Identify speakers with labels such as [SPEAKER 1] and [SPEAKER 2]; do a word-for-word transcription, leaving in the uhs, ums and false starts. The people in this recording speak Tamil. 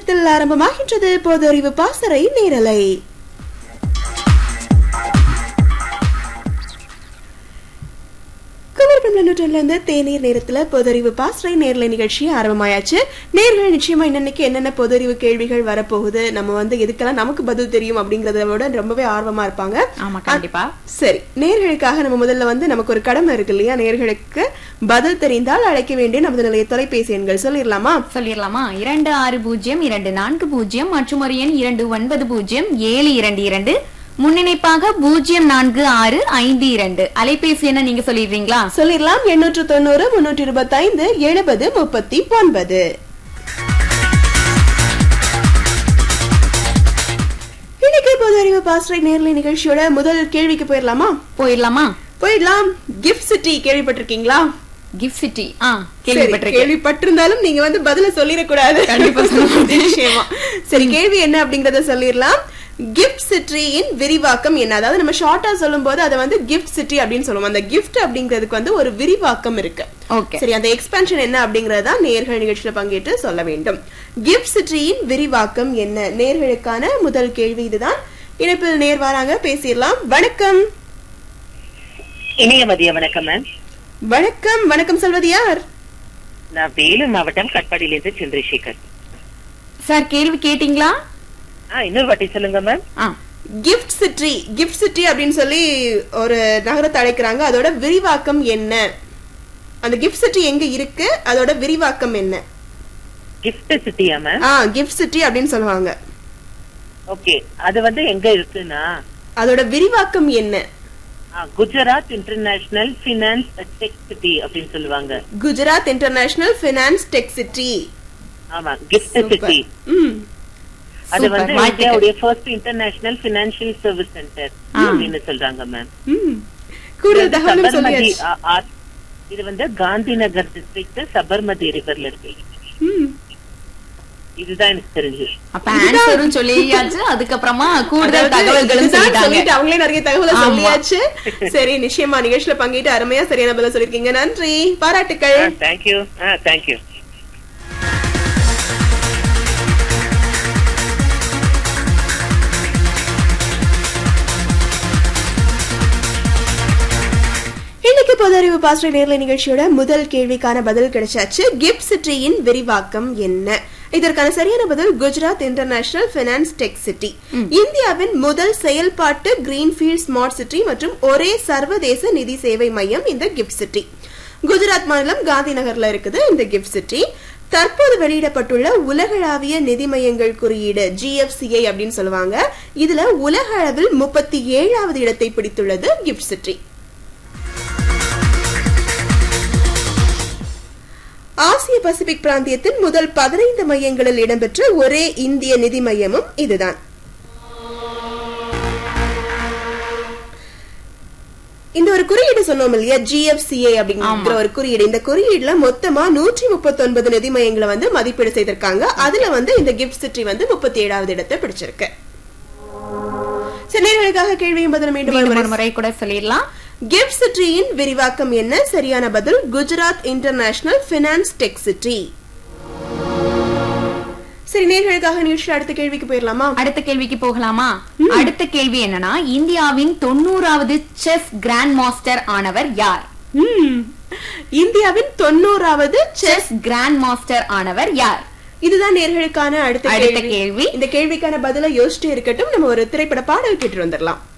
[SPEAKER 1] நிமிடத்தில் ஆரம்பமாகின்றது பொது அறிவு பாசறை நேரலை. இருந்து தேநீர் நேரத்துல பொதறிவு பாசறை நேர்லை நிகழ்ச்சி ஆரம்பமாயாச்சு. நேர்கள் நிச்சயமா இன்னைக்கு என்னென்ன பொதறிவு கேள்விகள் வரப்போகுது, நம்ம வந்து எதுக்கெல்லாம் நமக்கு பதில் தெரியும் அப்படிங்கறத விட ரொம்பவே ஆர்வமா இருப்பாங்க.
[SPEAKER 2] ஆமா, கண்டிப்பா.
[SPEAKER 1] சரி, நேர்களுக்காக நம்ம முதல்ல வந்து நமக்கு ஒரு கடமை இருக்கு இல்லையா? நேர்களுக்கு பதில் தெரிந்தால் அழைக்க வேண்டிய நமது நிலைய தொலைபேசி எண்கள் சொல்லிடலாமா?
[SPEAKER 2] சொல்லிடலாமா? இரண்டு ஆறு பூஜ்ஜியம் இரண்டு நான்கு பூஜ்ஜியம் மற்றும் ஒரு எண் இரண்டு ஒன்பது பூஜ்ஜியம் ஏழு இரண்டு இரண்டு, முன்னிணைப்பாக பூஜ்ஜியம் நான்கு ஆறு ஐந்து இரண்டு. அலைபேசி என்ன நீங்க சொல்லிடுறீங்களா?
[SPEAKER 1] சொல்லிடலாம். எண்ணூற்று தொண்ணூறு முன்னூற்றி இருபத்தி ஐந்து எழுபது முப்பத்தி ஒன்பது. இன்னைக்கு பொது அறிவு பாஸ்டரை நேர்லை நிகழ்ச்சியோட முதல் கேள்விக்கு போயிடலாமா?
[SPEAKER 2] போயிடலாமா?
[SPEAKER 1] போயிடலாம். கிஃப்ட் சிட்டி கேள்விப்பட்டிருக்கீங்களா?
[SPEAKER 2] கிஃப்ட் சிட்டி
[SPEAKER 1] கேள்விப்பட்டிருந்தாலும் நீங்க வந்து பதில சொல்லிடக்கூடாது.
[SPEAKER 2] கண்டிப்பா.
[SPEAKER 1] சரி, கேள்வி என்ன அப்படிங்கறத சொல்லிடலாம். கிஃப்ட் சிட்டியின் விரிவாக்கம் என்ன? அதாவது நம்ம ஷார்ட்டா சொல்லும் போது அதை வந்து கிஃப்ட் சிட்டி அப்படின்னு சொல்லுவோம். அந்த கிஃப்ட் அப்படிங்கிறதுக்கு வந்து ஒரு விரிவாக்கம் இருக்கு. சரி, அந்த எக்ஸ்பான்ஷன் என்ன அப்படிங்கறத நேர்கள் நிகழ்ச்சியில பங்கேற்று சொல்ல வேண்டும். கிஃப்ட் சிட்டியின் விரிவாக்கம் என்ன? நேர்களுக்கான முதல் கேள்வி இதுதான். இணைப்பில் நேர் வராங்க, பேசிடலாம். வணக்கம்.
[SPEAKER 3] இணைய மதிய வணக்கம் மேம்.
[SPEAKER 1] வணக்கம். வணக்கம் சொல்வது யார்?
[SPEAKER 3] நான் வேலூர் மாவட்டம் கட்பாடியிலிருந்து சந்திரசேகர்.
[SPEAKER 2] சார், கேள்வி கேட்டீங்களா?
[SPEAKER 3] இன்னொரு வாட்டி சொல்லுங்க ma'am.
[SPEAKER 1] Gift city gift city அப்படின்னு சொல்லி ஒரு நகரத்தை அழைக்கிறாங்க. அதோட விரிவாக்கம் என்ன? அந்த கிஃப்ட் சிட்டி எங்க இருக்கு, அதோட விரிவாக்கம் என்ன?
[SPEAKER 3] Gift சிட்டியா ma'am?
[SPEAKER 1] ஆ, கிஃப்ட் சிட்டி அப்படின்னு சொல்லுவாங்க.
[SPEAKER 3] ஓகே, அது வந்து எங்க இருக்குன்னா
[SPEAKER 1] அதோட விரிவாக்கம் என்ன?
[SPEAKER 3] Gujarat international finance tech city அப்படின்னு சொல்லுவாங்க.
[SPEAKER 1] Gujarat international finance tech city.
[SPEAKER 3] ஆமா, கிஃப்ட் சிட்டி. அது வந்து இந்தியாவுடைய first international financial service centre அப்படின்னு சொல்றாங்க மேம்.
[SPEAKER 1] கூடுதல் தகவல் சொல்லியாச்சு.
[SPEAKER 3] இது வந்து காந்திநகர் டிஸ்ட்ரிக்ட் சபர்மதி ரிவர்ல இருக்கு. இதுதான் எனக்கு தெரிஞ்சு.
[SPEAKER 2] அப்ப ஆன்சரும் சொல்லியாச்சு, அதுக்கப்புறமா கூடுதல் தகவல்களும் சொல்லிட்டாங்க.
[SPEAKER 1] அவங்களே நிறைய தகவலை சொல்லியாச்சு. சரி, நிச்சயமா நிகழ்ச்சியில பங்கிட்டு அருமையா சரியான பதில் சொல்லிருக்கீங்க. நன்றி, பாராட்டுக்கள்.
[SPEAKER 3] தேங்க்யூ. தேங்க்யூ.
[SPEAKER 1] இன்னைக்கு பொது அறிவு பாஸ்டரை நேர்லை நிகழ்ச்சியோட முதல் கேள்விக்கான பதில் கிடைச்சாச்சு. கிஃப்ட் சிட்டியின் விரிவாக்கம் என்ன? இதற்கான சரியான பதில் Gujarat international finance tech city. இந்தியாவின் முதல் செயல்பாட்டு கிரீன்ஃபீல்ட் ஸ்மார்ட் சிட்டி மற்றும் ஒரே சர்வதேச நிதி சேவை மையம் இந்த கிஃப்ட் சிட்டி. குஜராத் மாநிலம் காந்தி நகர்ல இருக்குது இந்த கிஃப்ட் சிட்டி. தற்போது வெளியிடப்பட்டுள்ள உலகளாவிய நிதி மையங்கள் குறியீடு ஜி எஃப் சி ஐ அப்படின்னு சொல்லுவாங்க. இதுல உலக அளவில் முப்பத்தி ஏழாவது இடத்தை பிடித்துள்ளது கிஃப்ட் சிட்டி. ஆசிய பசிபிக் பிராந்தியத்தின் முதல் பதினைந்து மையங்களில் இடம்பெற்ற ஒரே இந்திய நிதி மையமும் இதுதான். இந்த ஒரு குறியீடு சொன்னோம் இல்லையா, ஜி எஃப் சி ஐ அப்படிங்கிற ஒரு குறியீடு. இந்த குறியீடுல மொத்தமா நூற்றி முப்பத்தி ஒன்பது நிதி மையங்களை வந்து மதிப்பீடு செய்திருக்காங்க. அதுல வந்து இந்த கிஃப்ட் சிட்டி வந்து முப்பத்தி ஏழாவது இடத்தை பிடிச்சிருக்கு. சென்னைகளுக்காக கேள்வியும் பதில் மீண்டும்
[SPEAKER 2] முறை கூட சொல்லிடலாம்.
[SPEAKER 1] கிஃப்ட் சிட்டியின் விரிவாக்கம் என்ன? சரியான பதில் Gujarat international finance tech city. சரி, நேர்களுக்காக நிகழ்ச்சி அடுத்த கேள்விக்கு போயிடலாமா?
[SPEAKER 2] அடுத்த கேள்விக்கு போகலாமா? அடுத்த கேள்வி என்னன்னா, இந்தியாவின் தொண்ணூறாவது செஸ் கிராண்ட் மாஸ்டர் ஆனவர் யார்?
[SPEAKER 1] இந்தியாவின் தொண்ணூறாவது
[SPEAKER 2] செஸ் கிராண்ட் மாஸ்டர் ஆனவர் யார்?
[SPEAKER 1] இதுதான் நேர்களுக்கான அடுத்த
[SPEAKER 2] கேள்வி.
[SPEAKER 1] இந்த கேள்விக்கான பதில யோசிச்சு இருக்கட்டும். நம்ம ஒரு திரைப்பட பாடல் கேட்டு வந்துடலாம்.